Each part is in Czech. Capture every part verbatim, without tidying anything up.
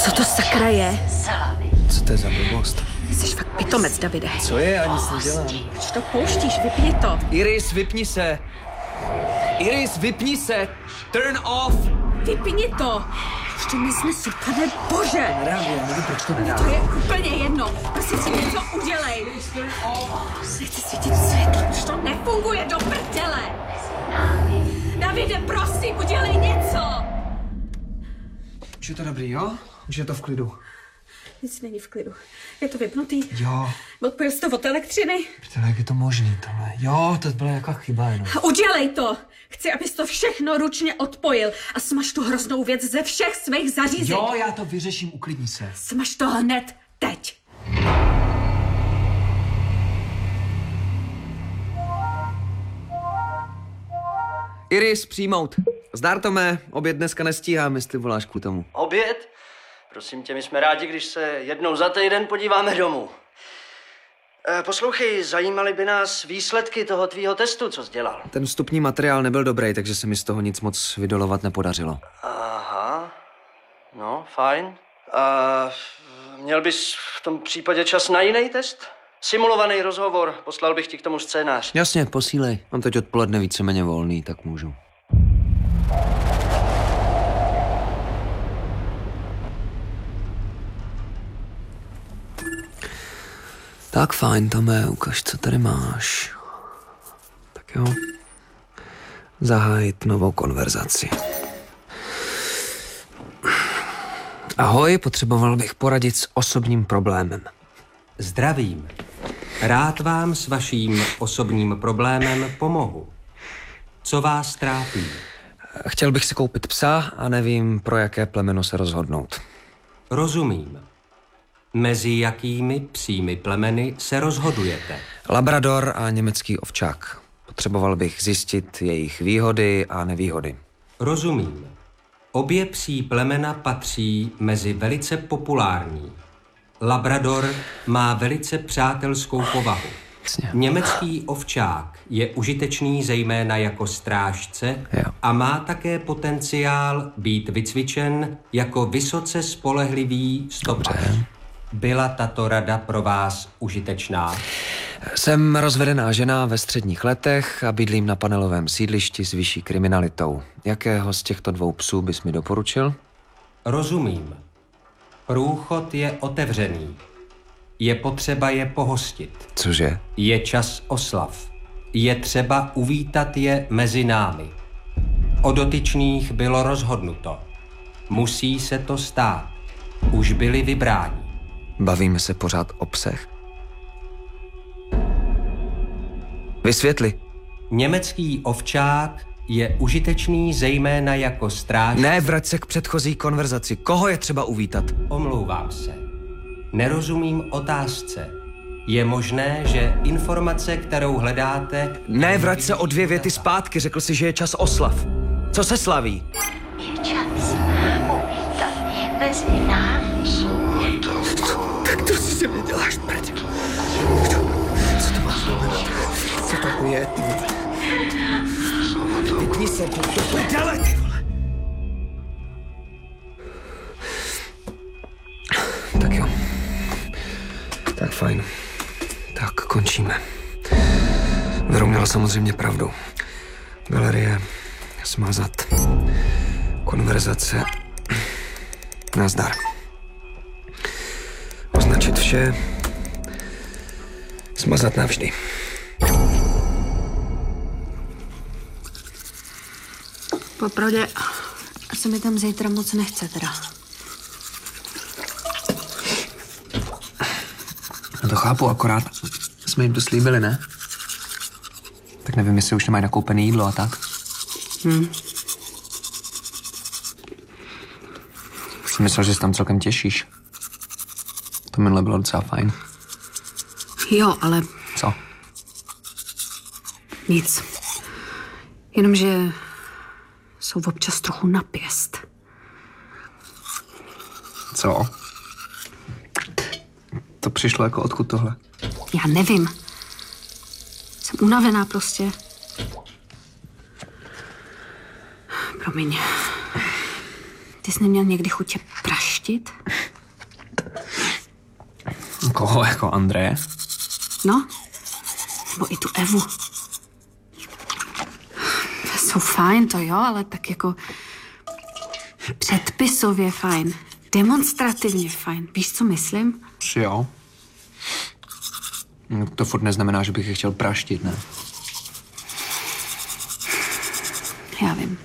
Co to sakra je? Co to je za blbost? Jsi fakt pitomec, Davide. Co je? Ani nic nedělám. Proč to pouštíš? Vypni to. Iris, vypni se. Iris, vypni se. Turn off. Vypni to. Už to nesmysl, pane bože. Nereaguji, já nevím, proč to To nedává. je úplně jedno. Prostě si něco udělej. Nechci svítit světlo, už to nefunguje, do prdele. Davide, prosím, udělej něco. Už je to dobrý, jo? Už je to v klidu. Nic není v klidu. Je to vypnutý. Jo. Odpojil jsi to od elektřiny. Prdele, jak je to možný tohle? Jo, to byla jaká chyba jenom. Udělej to. Chci, abys to všechno ručně odpojil a smaž tu hroznou věc ze všech svých zařízení. Jo, já to vyřeším, uklidni se. Smaž to hned, teď. Iris, přijmout. Zdar, Tome, oběd dneska nestíhám, jestli voláš k tomu. Oběd? Prosím tě, my jsme rádi, když se jednou za týden podíváme domů. E, poslouchej, zajímaly by nás výsledky toho tvýho testu, co jsi dělal. Ten vstupní materiál nebyl dobrý, takže se mi z toho nic moc vydolovat nepodařilo. Aha, no, fajn. A měl bys v tom případě čas na jiný test? Simulovaný rozhovor, poslal bych ti k tomu scénář. Jasně, posílej. Mám teď odpoledne víceméně volný, tak můžu. Tak fajn, Tome, ukaž, co tady máš. Tak jo. Zahájit novou konverzaci. Ahoj, potřeboval bych poradit s osobním problémem. Zdravím. Rád vám s vaším osobním problémem pomohu. Co vás trápí? Chtěl bych si koupit psa a nevím, pro jaké plemeno se rozhodnout. Rozumím. Mezi jakými psími plemeny se rozhodujete? Labrador a německý ovčák. Potřeboval bych zjistit jejich výhody a nevýhody. Rozumím. Obě psí plemena patří mezi velice populární. Labrador má velice přátelskou povahu. Jasně. Německý ovčák je užitečný zejména jako strážce Jo. a má také potenciál být vycvičen jako vysoce spolehlivý stopař. Byla tato rada pro vás užitečná? Jsem rozvedená žena ve středních letech a bydlím na panelovém sídlišti s vyšší kriminalitou. Jakého z těchto dvou psů bys mi doporučil? Rozumím. Průchod je otevřený. Je potřeba je pohostit. Cože? Je čas oslav. Je třeba uvítat je mezi námi. O dotyčných bylo rozhodnuto. Musí se to stát. Už byli vybráni. Bavíme se pořád o psech? Vysvětli. Německý ovčák je užitečný zejména jako stráž... Ne, vrať se k předchozí konverzaci. Koho je třeba uvítat? Omlouvám se. Nerozumím otázce. Je možné, že informace, kterou hledáte... Ne, vrať se o dvě věty zpátky. Řekl si, že je čas oslav. Co se slaví? Je čas uvítat mezi námi. Tak to si mi děláš, prd. Co to má znamenat? Co to je? Vypni se, to prdele, ty vole. Tak jo. Tak fajn. Tak končíme. Věru měla samozřejmě pravdu. Galerie smazat. Konverzace. Nazdar. Označit vše. Smazat navždy. Popravdě se mi tam zítra moc nechce teda. No to chápu, akorát jsme jim to slíbili, ne? Tak nevím, jestli už nemají nakoupené jídlo a tak. Hm. Jsem myslel, že se tam celkem těšíš. To minule bylo docela fajn. Jo, ale Co? nic. Jenomže jsou občas trochu napěst. Co? To přišlo jako odkud tohle? Já nevím. Jsem unavená prostě. Promiň. Ty jsi neměl někdy chutě praštit? Koho, jako Andreje? No, nebo i tu Evu. Jsou fajn, to jo, ale tak jako předpisově fajn. Demonstrativně fajn. Víš, co myslím? Jo. No, to furt neznamená, že bych je chtěl praštit, ne? Já vím.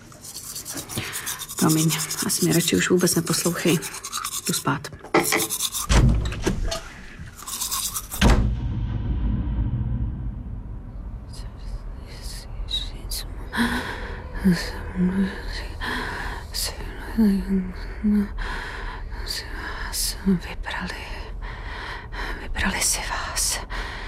Promiň, asi mě radši už vůbec neposlouchej. Jdu spát. Vybrali, vybrali si vás.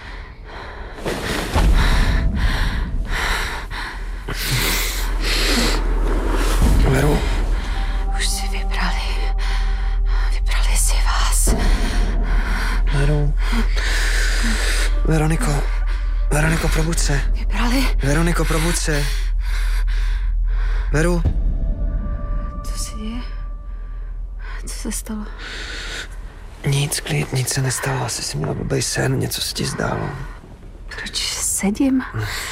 Veru. Už si vybrali, vybrali si vás. Veru. Veroniko. Veroniko, probuď se. Vybrali? Veroniko, probuď se. Veru. Co se děje? Co se stalo? Nic, klid, nic se nestalo. Asi jsi měla blbej sen, něco se ti zdálo. Proč sedím?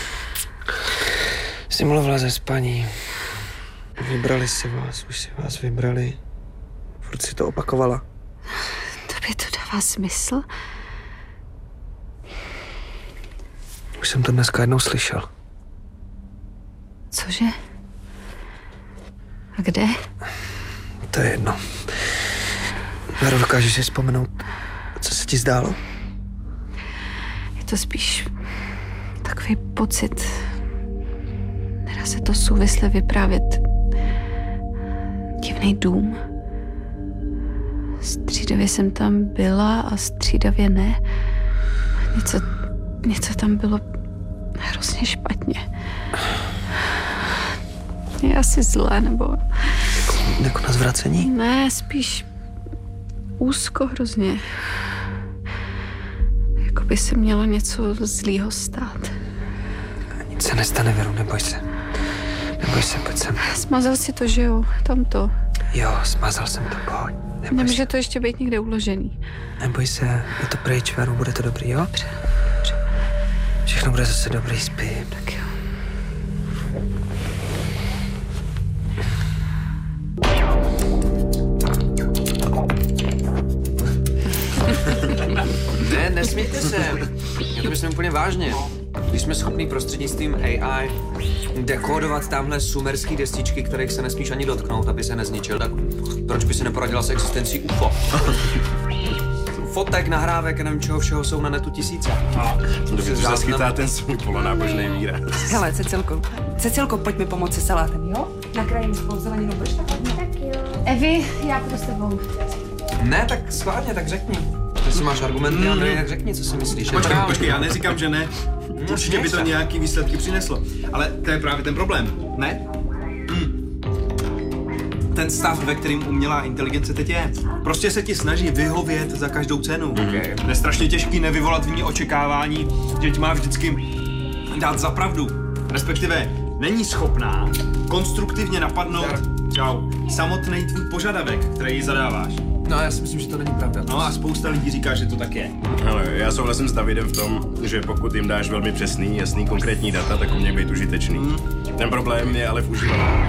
Jsi mluvila ze spaní. Vybrali si vás, už si vás vybrali. Furt si to opakovala. Tobě to dává smysl? Už jsem to dneska jednou slyšel. Cože? A kde? To je jedno. Vero, dokážeš si vzpomenout, co se ti zdálo? Je to spíš takový pocit. Nedá se to souvisle vyprávět. Divný dům. Střídavě jsem tam byla a střídavě ne. Něco, něco tam bylo hrozně špatně. Je asi zlé, nebo... Jako na zvracení? Ne, spíš úzko hrozně. Jako by se mělo něco zlýho stát. Nic se nestane, Veru, neboj se. Neboj se, pojď sem. Smazal si to, že jo? Tam to. Jo, smazal jsem to, pojď. Neboj Nemůže se. to ještě být někde uložený. Neboj se, je to pryč, Veru, bude to dobrý, jo? Dobře, dobře. Všechno bude zase dobrý, spí. Tak jo. Ne, nesmějte se. Já to myslím úplně vážně. Když jsme schopni prostřednictvím A I dekódovat tamhle sumerský destičky, kterých se nesmíš ani dotknout, aby se nezničil, tak proč by si neporadila s existencí U F O? Fotek, nahrávek, nevím čeho všeho jsou na netu tisíce. A dobře, že zase chytá ten svůj polonábožný výraz. Hele, Cecilko, Cecilko, pojď mi pomoct se salátem, jo? Nakrájím spolu zeleninu, budeš tak? Tak jo. Evi, já půjdu s tebou. Ne, tak schválně, tak řekni. Jestli máš argumenty, mm. Andrej, tak řekni, co si myslíš. Počkej, počkej, já neříkám, že ne. Určitě by to nějaký výsledky přineslo. Ale to je právě ten problém, ne? Hmm. Ten stav, ve kterým umělá inteligence teď je. Prostě se ti snaží vyhovět za každou cenu. Okay. Je strašně těžký nevyvolat v ní očekávání, že ti má vždycky dát za pravdu. Respektive není schopná konstruktivně napadnout čau, samotný tvůj požadavek, který jí zadáváš. No, já si myslím, že to není pravda. No a spousta lidí říká, že to tak je. Ale já souhlasím s Davidem v tom, že pokud jim dáš velmi přesný, jasný, konkrétní data, tak umějí být užitečný. Hmm. Ten problém je ale v užívání.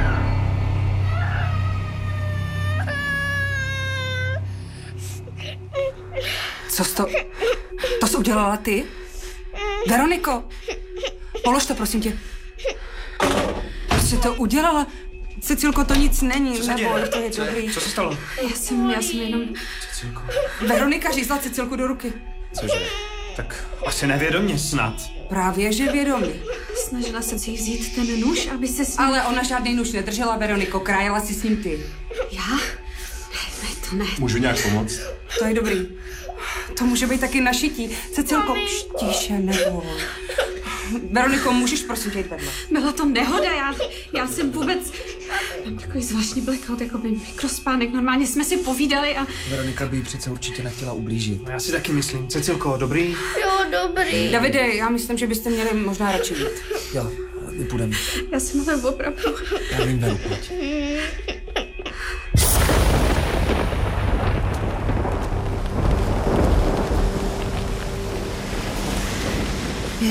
Co jsi to... To jsi udělala ty? Veroniko, polož to, prosím tě. Proč jsi to udělala? Cecilko, to nic není, neboj, to je dobrý. Co se stalo? Já jsem, já jsem jenom... Cecilko. Veronika řízla Cecilku do ruky. Cože? Tak asi nevědomě snad. Právě, že vědomí. Snažila jsem si vzít ten nůž, aby se s ním... Ale ona žádný nůž nedržela, Veroniko, krájela si s ním ty. Já? Ne, to ne. Můžu nějak pomoct? To je dobrý. To může být taky našití. Cecilko, štíše, neboj. Veroniko, můžeš prosím tě jít vedle? Byla to nehoda, já, já jsem vůbec... Mám takový zvláštní blackout, jako by mikrospánek. Normálně jsme si povídali a... Veronika by jí přece určitě nechtěla ublížit. Já si taky myslím. Cecilko, dobrý? Jo, dobrý. Davide, já myslím, že byste měli možná radši jít. Jo, vypůjdeme. Já jsem ale opravdu... Já vím, Veru, pojď.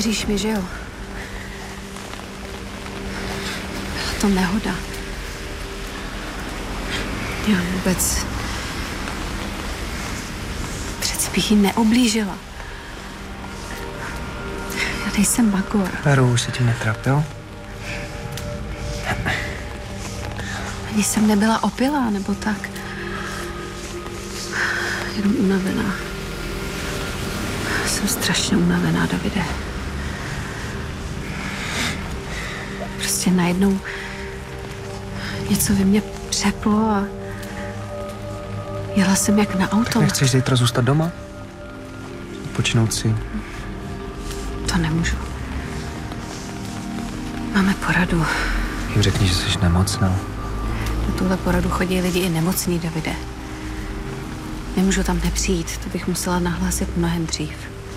Věříš mi, že jo? Byla to nehoda. Já vůbec... Přece bych jí neoblížila. Já nejsem Magor. Veru, už se tím netrap, jo? Ani jsem nebyla opilá, nebo tak. Jenom unavená. Jsem strašně unavená, Davide. Prostě najednou něco ve mně přeplo a jela jsem jak na auto. Nechceš zítra zůstat doma? Počinout si? To nemůžu. Máme poradu. Jim řekni, že jsi nemocná. Na tuhle poradu chodí lidi i nemocní, Davide. Nemůžu tam nepřijít, to bych musela nahlásit mnohem dřív.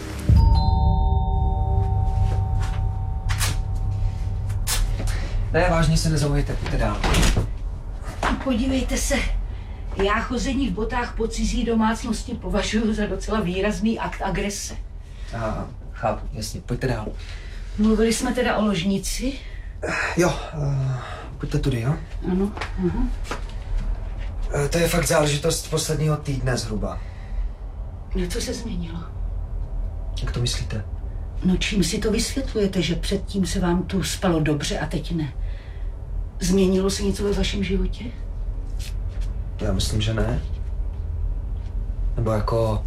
Ne, vážně se nezaujejte, pojďte dál. Podívejte se, já chození v botách po cizí domácnosti považuji za docela výrazný akt agrese. Aha, chápu, jasně, pojďte dál. Mluvili jsme teda o ložnici? Jo, uh, pojďte tudy, jo? Ano, aha. Uh, to je fakt záležitost posledního týdne zhruba. Něco se změnilo. Jak to myslíte? No čím si to vysvětlujete, že předtím se vám tu spalo dobře a teď ne? Změnilo se něco ve vašem životě? Já myslím, že ne. Nebo jako...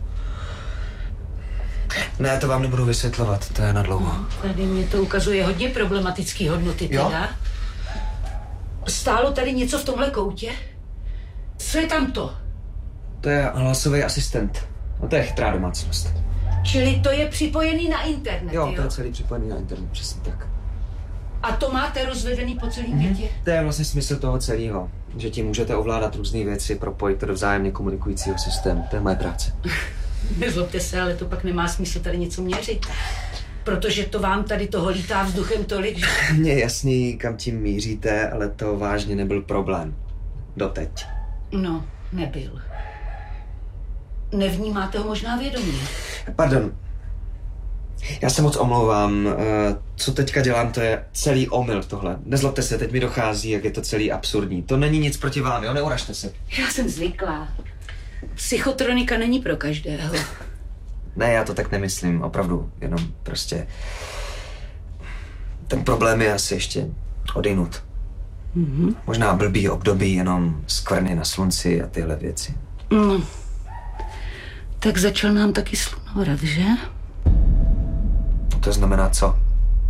Ne, to vám nebudu vysvětlovat, to je na dlouho. Tady mě to ukazuje hodně problematický hodnoty Jo? teda. Stálo tady něco v tomhle koutě? Co je tam to? To je hlasový asistent. No to je chytrá domácnost. Čili to je připojený na internet, Jo, jo? to je celý připojený na internet, přesně tak. A to máte rozvedený po celém mm-hmm. bytě? To je vlastně smysl toho celého, že tím můžete ovládat různé věci, propojit to do vzájemně komunikujícího systému. To je moje práce. Nezlobte se, ale to pak nemá smysl tady něco měřit. Protože to vám tady toho lítá vzduchem tolik, že... Mně je jasný, kam tím míříte, ale to vážně nebyl problém. Doteď. No, nebyl. Nevnímáte ho možná vědomě? Pardon. Já se moc omlouvám. Co teďka dělám, to je celý omyl tohle. Nezlobte se, teď mi dochází, jak je to celý absurdní. To není nic proti vám, jo? Neuražte se. Já jsem zvyklá. Psychotronika není pro každého. Ne, já to tak nemyslím, opravdu. Jenom prostě... Ten problém je asi ještě odinut. Mm-hmm. Možná blbý období, jenom skvrny na slunci a tyhle věci. No. Tak začal nám taky slunovrad, že? To znamená co?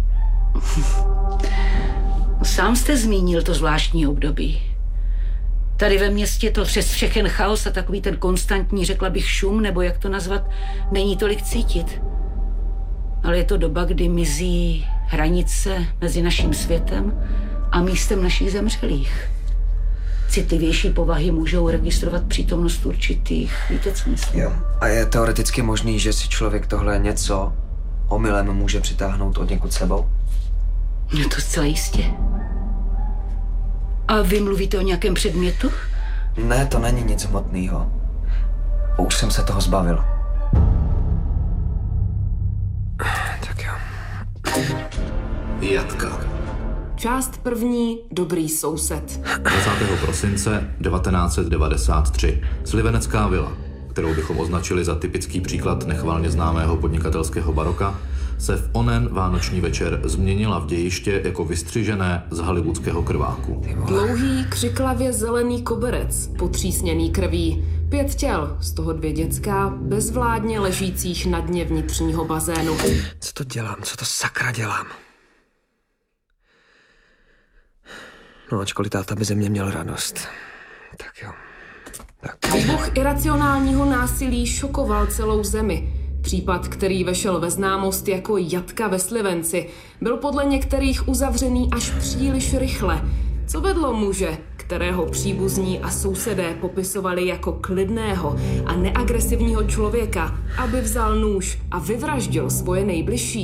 Sám jste zmínil to zvláštní období. Tady ve městě to přes všechen chaos a takový ten konstantní, řekla bych, šum, nebo jak to nazvat, není tolik cítit. Ale je to doba, kdy mizí hranice mezi naším světem a místem našich zemřelých. Citlivější povahy můžou registrovat přítomnost určitých, víte, co myslím? Jo. A je teoreticky možný, že si člověk tohle něco omylem může přitáhnout od někud sebou? No to zcela jistě. A vy mluvíte o nějakém předmětu? Ne, to není nic hmotného. Už jsem se toho zbavil. Tak jo. Jatka. Část první. Dobrý soused. dvacátého prosince devatenáct set devadesát tři. Slivenecká vila, kterou bychom označili za typický příklad nechvalně známého podnikatelského baroka, se v onen vánoční večer změnila v dějiště jako vystřižené z hollywoodského krváku. Dlouhý, křiklavě zelený koberec, potřísněný krví. Pět těl, z toho dvě dětská, bezvládně ležících na dně vnitřního bazénu. Co to dělám? Co to sakra dělám? No, ačkoliv táta by ze mě měl radost. Tak jo. Tak. Výbuch iracionálního násilí šokoval celou zemi. Případ, který vešel ve známost jako Jatka ve Slivenci, byl podle některých uzavřený až příliš rychle. Co vedlo muže, kterého příbuzní a sousedé popisovali jako klidného a neagresivního člověka, aby vzal nůž a vyvraždil svoje nejbližší?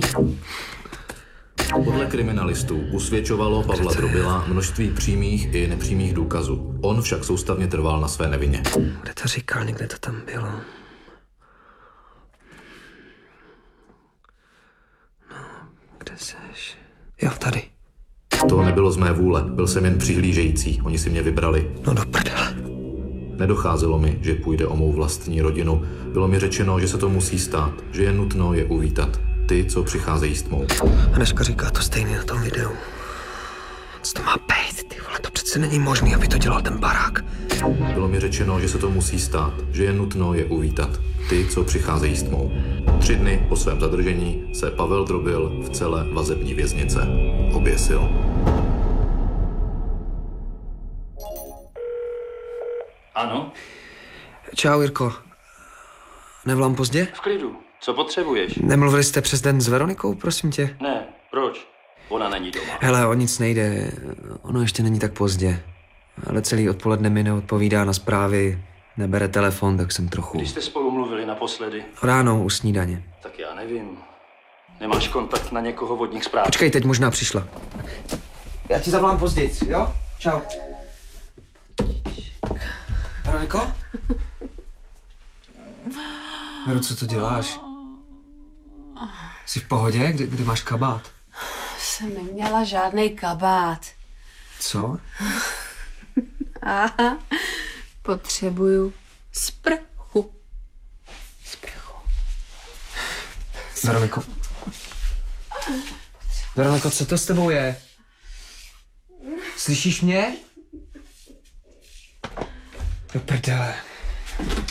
Podle kriminalistů usvědčovalo Pavla Drobila množství přímých i nepřímých důkazů. On však soustavně trval na své nevině. Kde to říkal, někde to tam bylo. No, seš? Jo, tady. To nebylo z mé vůle, byl jsem jen přihlížející, oni si mě vybrali. No do prdele. Nedocházelo mi, že půjde o mou vlastní rodinu. Bylo mi řečeno, že se to musí stát, že je nutno je uvítat. Ty, co přicházejí s tmou. Anežka říká to stejně na tom videu. Co to má být, ty vole, to přece není možný, aby to dělal ten barák. Bylo mi řečeno, že se to musí stát, že je nutno je uvítat. Ty, co přicházejí s tmou. Tři dny po svém zadržení se Pavel Drobil v celé vazební věznice oběsil. Ano? Čau, Jirko. Nevolám pozdě? V klidu. Co potřebuješ? Nemluvili jste přes den s Veronikou, prosím tě? Ne, proč? Ona není doma. Hele, o nic nejde. Ono ještě není tak pozdě. Ale celý odpoledne mi neodpovídá na zprávy, nebere telefon, tak jsem trochu... Když jste spolu mluvili naposledy? Ráno u snídaně. Tak já nevím. Nemáš kontakt na někoho od nich zpráv? Počkej, teď možná přišla. Já ti zavolám později, jo? Čau. Veroniko? Vero, co to děláš? Jsi v pohodě? Kde, kde máš kabát? Jsem neměla žádný kabát. Co? Aha, potřebuju sprchu. Sprchu. Veroniko. Veroniko, co to s tebou je? Slyšíš mě? Do prdele.